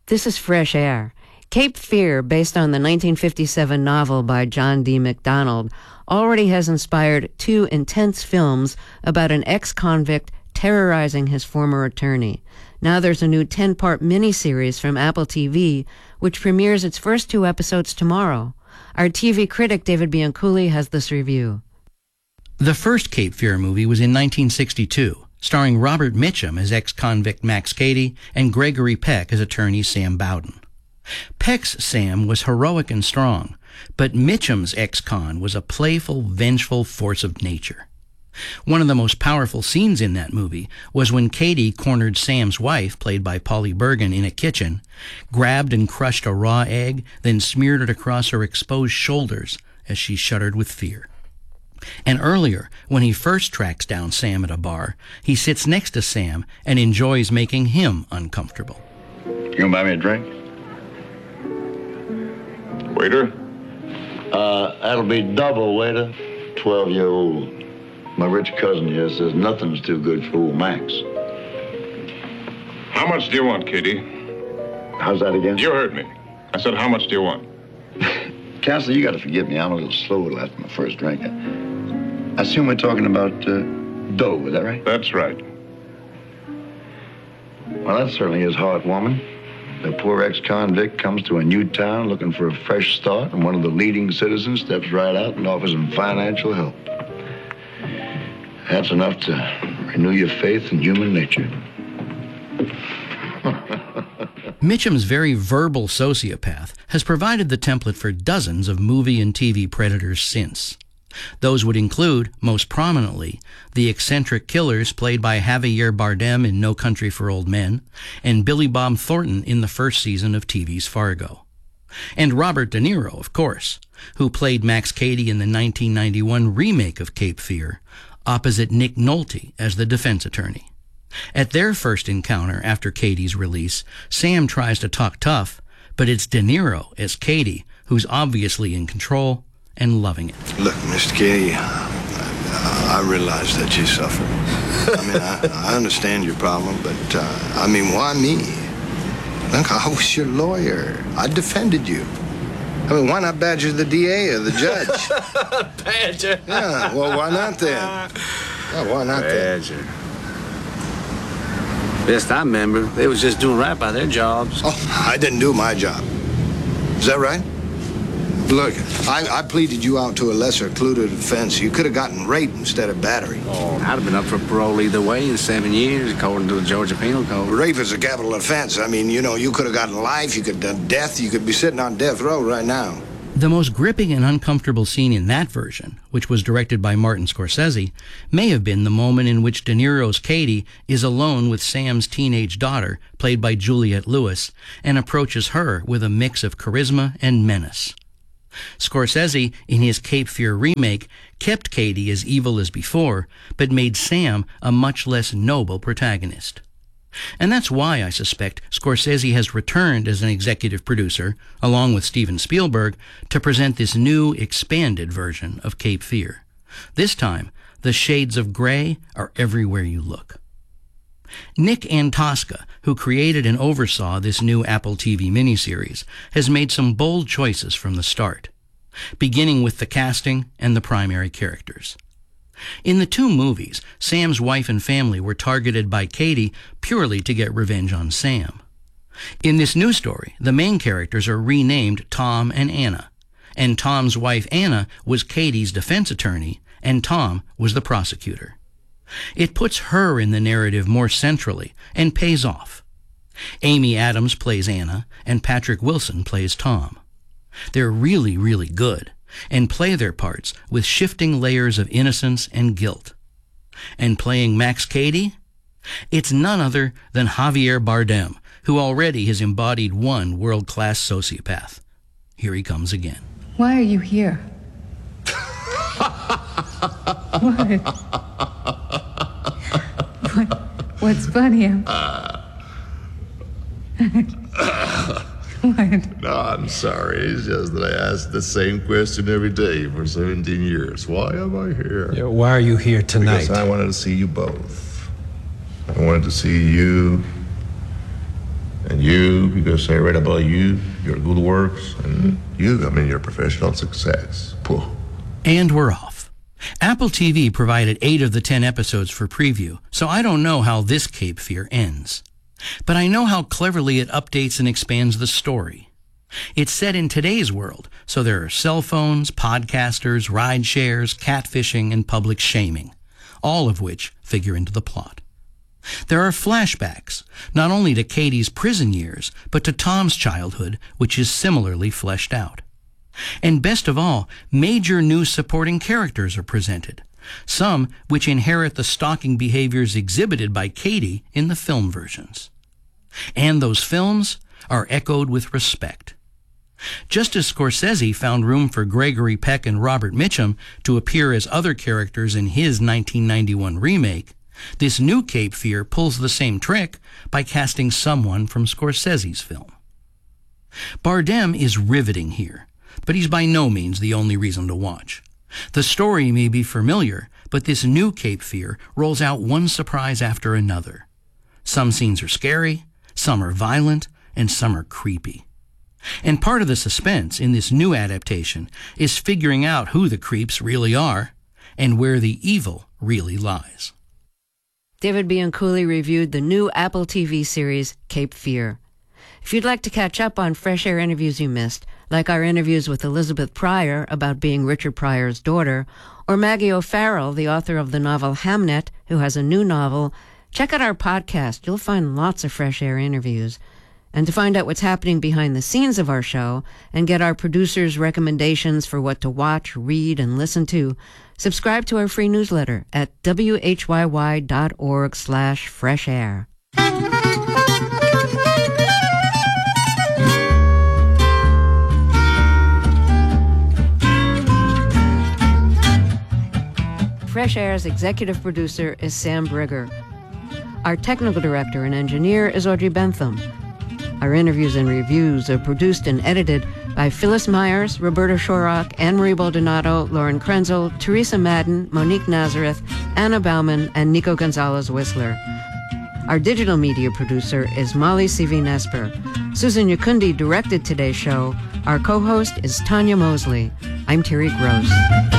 This is Fresh Air. Cape Fear, based on the 1957 novel by John D. MacDonald, already has inspired 2 intense films about an ex-convict terrorizing his former attorney. Now there's a new 10-part miniseries from Apple TV, which premieres its first 2 episodes tomorrow. Our TV critic David Bianculli has this review. The first Cape Fear movie was in 1962, starring Robert Mitchum as ex-convict Max Cady and Gregory Peck as attorney Sam Bowden. Peck's Sam was heroic and strong, but Mitchum's ex-con was a playful, vengeful force of nature. One of the most powerful scenes in that movie was when Cady cornered Sam's wife, played by Polly Bergen, in a kitchen, grabbed and crushed a raw egg, then smeared it across her exposed shoulders as she shuddered with fear. And earlier, when he first tracks down Sam at a bar, he sits next to Sam and enjoys making him uncomfortable. You gonna buy me a drink? Waiter? That'll be double, waiter. 12-year-old. My rich cousin here says nothing's too good for old Max. How much do you want, Katie? How's that again? You heard me. I said, how much do you want? Counselor, you got to forgive me. I'm a little slow after my first drink. I assume we're talking about dough, is that right? That's right. Well, that certainly is heartwarming. The poor ex-convict comes to a new town looking for a fresh start, and one of the leading citizens steps right out and offers him financial help. That's enough to renew your faith in human nature. Mitchum's very verbal sociopath has provided the template for dozens of movie and TV predators since. Those would include, most prominently, the eccentric killers played by Javier Bardem in No Country for Old Men and Billy Bob Thornton in the first season of TV's Fargo. And Robert De Niro, of course, who played Max Cady in the 1991 remake of Cape Fear, opposite Nick Nolte as the defense attorney. At their first encounter after Cady's release, Sam tries to talk tough, but it's De Niro as Cady who's obviously in control and loving it. Look, Mr. Cady, I realize that you suffer. I mean, I understand your problem, but, why me? Look, I was your lawyer. I defended you. I mean, why not badger the DA or the judge? Badger? Yeah, well, why not then? Yeah, why not Badger. then? Best I remember, they was just doing right by their jobs. Oh, I didn't do my job. Is that right? Look, I pleaded you out to a lesser-included offense. You could have gotten rape instead of battery. Oh, I'd have been up for parole either way in 7 years, according to the Georgia Penal Code. Rape is a capital offense. I mean, you could have gotten life, you could have done death, you could be sitting on death row right now. The most gripping and uncomfortable scene in that version, which was directed by Martin Scorsese, may have been the moment in which De Niro's Cady is alone with Sam's teenage daughter, played by Juliette Lewis, and approaches her with a mix of charisma and menace. Scorsese, in his Cape Fear remake, kept Cady as evil as before, but made Sam a much less noble protagonist. And that's why I suspect Scorsese has returned as an executive producer, along with Steven Spielberg, to present this new, expanded version of Cape Fear. This time, the shades of gray are everywhere you look. Nick Antosca, who created and oversaw this new Apple TV miniseries, has made some bold choices from the start, beginning with the casting and the primary characters. In the 2 movies, Sam's wife and family were targeted by Cady purely to get revenge on Sam. In this new story, the main characters are renamed Tom and Anna, and Tom's wife Anna was Cady's defense attorney, and Tom was the prosecutor. It puts her in the narrative more centrally and pays off. Amy Adams plays Anna, and Patrick Wilson plays Tom. They're really, really good, and play their parts with shifting layers of innocence and guilt. And playing Max Cady? It's none other than Javier Bardem, who already has embodied one world-class sociopath. Here he comes again. Why are you here? What's funny? What? No, I'm sorry. It's just that I ask the same question every day for 17 years. Why am I here? Yeah, why are you here tonight? Because I wanted to see you both. I wanted to see you and you because I read about you, your good works, and your professional success. Pooh. And we're off. Apple TV provided 8 of the 10 episodes for preview, so I don't know how this Cape Fear ends. But I know how cleverly it updates and expands the story. It's set in today's world, so there are cell phones, podcasters, ride shares, catfishing, and public shaming, all of which figure into the plot. There are flashbacks, not only to Katie's prison years, but to Tom's childhood, which is similarly fleshed out. And best of all, major new supporting characters are presented, some which inherit the stalking behaviors exhibited by Katie in the film versions. And those films are echoed with respect. Just as Scorsese found room for Gregory Peck and Robert Mitchum to appear as other characters in his 1991 remake, this new Cape Fear pulls the same trick by casting someone from Scorsese's film. Bardem is riveting here, but he's by no means the only reason to watch. The story may be familiar, but this new Cape Fear rolls out one surprise after another. Some scenes are scary, some are violent, and some are creepy. And part of the suspense in this new adaptation is figuring out who the creeps really are and where the evil really lies. David Bianculli reviewed the new Apple TV series, Cape Fear. If you'd like to catch up on Fresh Air interviews you missed, like our interviews with Elizabeth Pryor about being Richard Pryor's daughter, or Maggie O'Farrell, the author of the novel Hamnet, who has a new novel, check out our podcast. You'll find lots of Fresh Air interviews. And to find out what's happening behind the scenes of our show and get our producers' recommendations for what to watch, read, and listen to, subscribe to our free newsletter at whyy.org/freshair. Fresh Air's executive producer is Sam Brigger. Our technical director and engineer is Audrey Bentham. Our interviews and reviews are produced and edited by Phyllis Myers, Roberta Shorrock, Anne-Marie Baldonado, Lauren Krenzel, Teresa Madden, Monique Nazareth, Anna Bauman, and Nico Gonzalez-Whistler. Our digital media producer is Molly Sivi-Nesper. Susan Yakundi directed today's show. Our co-host is Tanya Mosley. I'm Terry Gross.